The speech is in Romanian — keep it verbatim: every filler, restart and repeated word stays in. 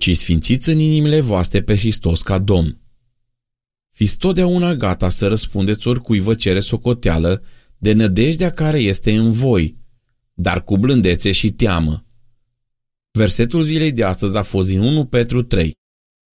ci sfințiți în inimile voastre pe Hristos ca Domn. Fiți totdeauna gata să răspundeți oricui vă cere socoteală de nădejdea care este în voi, dar cu blândețe și teamă. Versetul zilei de astăzi a fost din unu Petru trei.